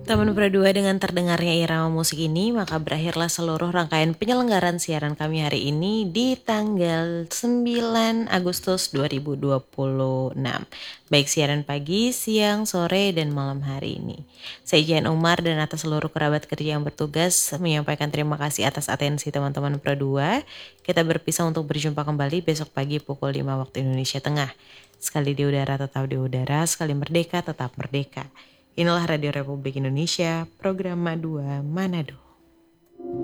Teman berdua dengan terdengarnya irama musik ini, maka berakhirlah seluruh rangkaian penyelenggaraan siaran kami hari ini di tanggal 9 Agustus 2026. Baik siaran pagi, siang, sore, dan malam hari ini. Saya Jan Umar dan atas seluruh kerabat kerja yang bertugas menyampaikan terima kasih atas atensi teman-teman Pro 2. Kita berpisah untuk berjumpa kembali besok pagi pukul 5 waktu Indonesia Tengah. Sekali di udara tetap di udara, sekali merdeka tetap merdeka. Inilah Radio Republik Indonesia, program Madua Manado.